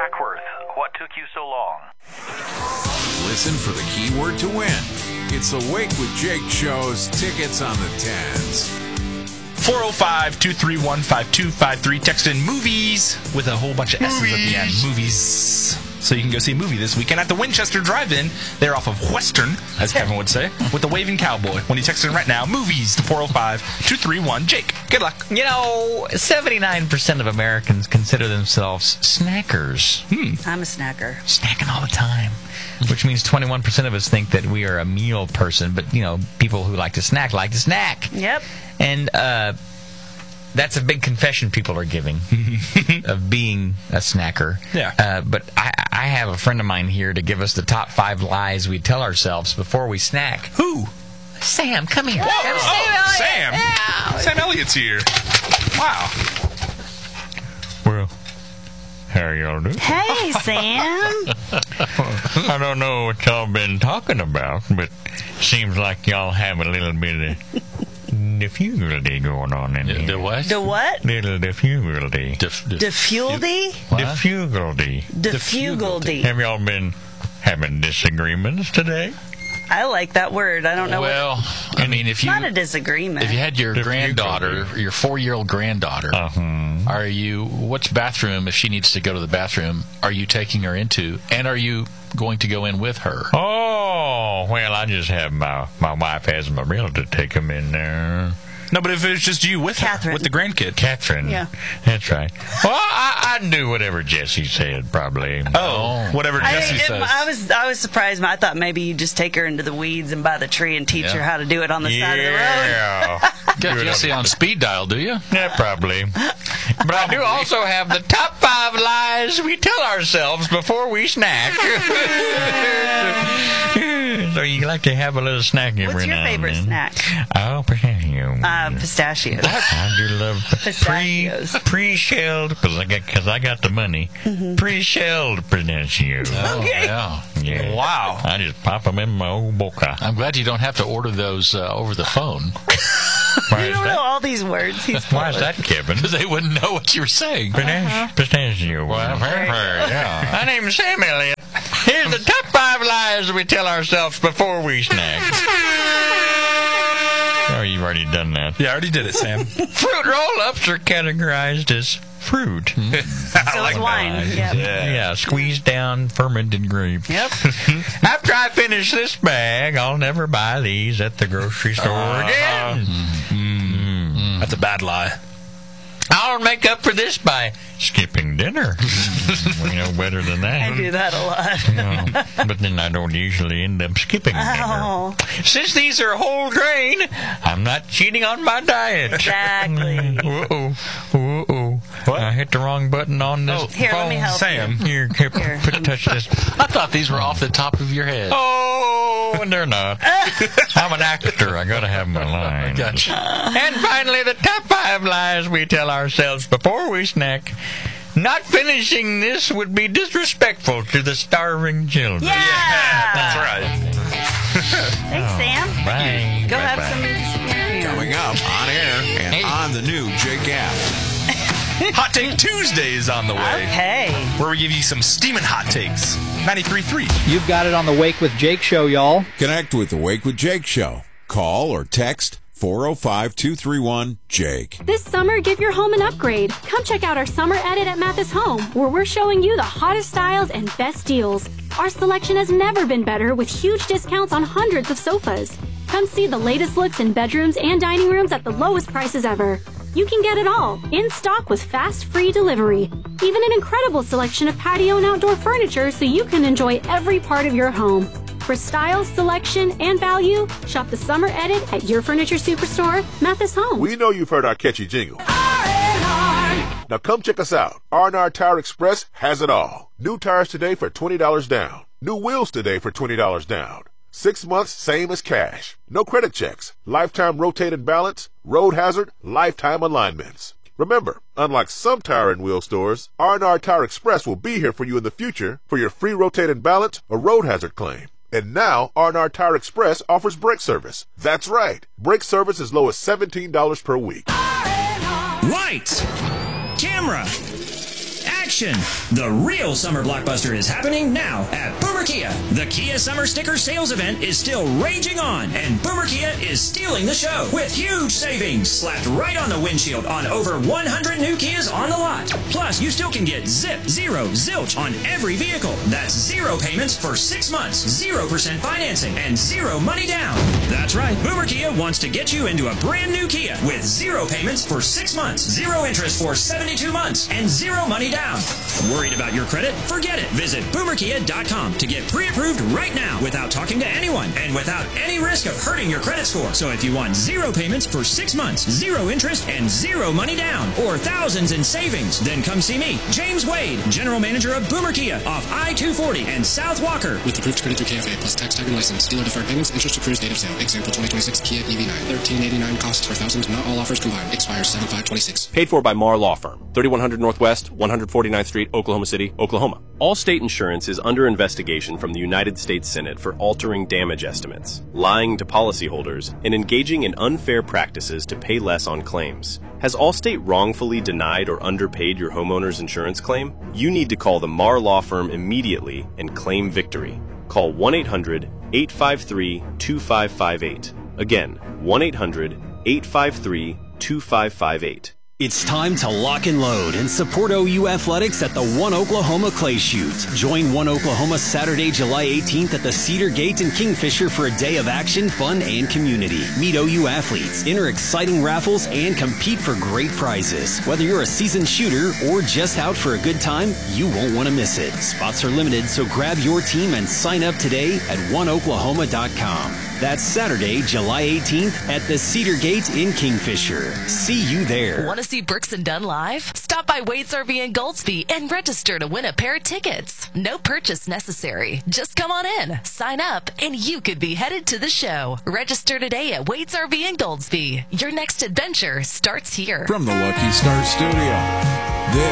Duckworth, what took you so long? Listen for the keyword to win. It's the Wake with Jake show's tickets on the 10s. 405-231-5253. Text in movies with a whole bunch of S's at the end. Movies. So you can go see a movie this weekend at the Winchester Drive-In. They're off of Western, as Kevin would say, with the Waving Cowboy. When you text in right now, movies to 405-231-JAKE. Good luck. 79% of Americans consider themselves snackers. I'm a snacker. Snacking all the time. Which means 21% of us think that we are a meal person, but, people who like to snack. Yep. And that's a big confession people are giving of being a snacker. Yeah. But I have a friend of mine here to give us the top 5 lies we tell ourselves before we snack. Who? Sam, come here. Sam. Yeah. Sam Elliott's here. Wow. Well, how y'all doing? Hey, Sam. I don't know what y'all been talking about, but seems like y'all have a little bit of difficulty going on in here. The what? The what? Little difficulty. Difficulty? Difficulty. Difficulty. Have y'all been having disagreements today? I like that word. I don't know Well, I mean, if you Not a disagreement. if you had your granddaughter, your 4-year-old granddaughter, what's bathroom, if she needs to go to the bathroom, are you taking her into, and are you going to go in with her? Oh, well, I just have my wife has my realtor take them in there. No, but if it's just you with Catherine. her, with the grandkid. Catherine. Yeah. That's right. Well, I do whatever Jesse said, probably. Whatever Jesse says. I was surprised. I thought maybe you just take her into the weeds and by the tree and teach her how to do it on the side of the road. Yeah. Got Jesse on speed dial, do you? Yeah, probably. But I do also have the top 5 lies we tell ourselves before we snack. So you like to have a little snack every What's your now and favorite then. snack? Oh, pistachio. Pistachios. I do love Pistachios. pre-shelled, because I got the money. Pre-shelled pistachios. Okay. Yeah. Wow. I just pop them in my old boca. I'm glad you don't have to order those over the phone. Why You is don't know that? all these words. Why is that, Kevin? Because they wouldn't know what you were saying. Pistachio. Yeah. My name's Sam Elliott. Here's the top 5 lies we tell ourselves before we snack. Oh, you've already done that. Yeah, I already did it, Sam. Fruit roll-ups are categorized as fruit. So is wine. Yep. Yeah, squeezed down fermented grapes. Yep. After I finish this bag, I'll never buy these at the grocery store again. That's a bad lie. I'll make up for this by skipping dinner. We know better than that. I do that a lot. But then I don't usually end up skipping Oh. dinner. Since these are whole grain, I'm not cheating on my diet. Exactly. Uh-oh. I hit the wrong button on this Here, phone. let me help Sam. Here, touch this. I thought these were off the top of your head. Oh, and they're not. I'm an actor. I gotta have my lines. Gotcha. And finally, the top 5 lies we tell ourselves before we snack. Not finishing this would be disrespectful to the starving children. Yeah. That's right. Thanks, Sam. Bye. Go have Bye-bye. some. Coming up on air and on the new Jake app. Hot Take Tuesday is on the way. Okay. Where we give you some steaming hot takes. 93.3. You've got it on the Wake with Jake show, y'all. Connect with the Wake with Jake show. Call or text 405-231-JAKE. This summer, give your home an upgrade. Come check out our summer edit at Mathis Home, where we're showing you the hottest styles and best deals. Our selection has never been better, with huge discounts on hundreds of sofas. Come see the latest looks in bedrooms and dining rooms at the lowest prices ever. You can get it all, in stock with fast, free delivery. Even an incredible selection of patio and outdoor furniture so you can enjoy every part of your home. For style, selection, and value, shop the summer edit at your furniture superstore, Mathis Home. We know you've heard our catchy jingle. Now come check us out. R&R Tire Express has it all. New tires today for $20 down. New wheels today for $20 down. 6 months, same as cash. No credit checks. Lifetime rotated balance, road hazard, lifetime alignments. Remember, unlike some tire and wheel stores, R&R Tire Express will be here for you in the future for your free rotated balance or road hazard claim. And now, R&R Tire Express offers brake service. That's right. Brake service as low as $17 per week. Lights, camera, action. question. The real summer blockbuster is happening now at Boomer Kia. The Kia Summer Sticker Sales Event is still raging on, and Boomer Kia is stealing the show with huge savings slapped right on the windshield on over 100 new Kias on the lot. Plus, you still can get zip, zero, zilch on every vehicle. That's zero payments for 6 months, 0% financing, and zero money down. That's right, Boomer Kia wants to get you into a brand new Kia with zero payments for 6 months, zero interest for 72 months, and zero money down. Worried about your credit? Forget it. Visit boomerkia.com to get pre-approved right now without talking to anyone and without any risk of hurting your credit score. So if you want zero payments for 6 months, zero interest, and zero money down, or thousands in savings, then come see me, James Wade, General Manager of Boomer Kia off I-240 and South Walker. With approved credit through KFA plus tax tag and license. Dealer deferred payments, interest accrues date of sale. Example 2026 Kia EV9. $1,389 costs per thousand. Not all offers combined. Expires 7/5/26. Paid for by Marr Law Firm. 3100 Northwest, 149th Street, Oklahoma City, Oklahoma. Allstate Insurance is under investigation from the United States Senate for altering damage estimates, lying to policyholders, and engaging in unfair practices to pay less on claims. Has Allstate wrongfully denied or underpaid your homeowner's insurance claim? You need to call the Marr Law Firm immediately and claim victory. Call 1-800-853-2558. Again, 1-800-853-2558. It's time to lock and load and support OU Athletics at the One Oklahoma Clay Shoot. Join One Oklahoma Saturday, July 18th at the Cedar Gate in Kingfisher for a day of action, fun, and community. Meet OU athletes, enter exciting raffles, and compete for great prizes. Whether you're a seasoned shooter or just out for a good time, you won't want to miss it. Spots are limited, so grab your team and sign up today at oneoklahoma.com. That's Saturday, July 18th at the Cedar Gate in Kingfisher. See you there. Want to see Brooks and Dunn live? Stop by Wade's RV in Goldsby and register to win a pair of tickets. No purchase necessary. Just come on in, sign up, and you could be headed to the show. Register today at Wade's RV in Goldsby. Your next adventure starts here. From the Lucky Start Studio.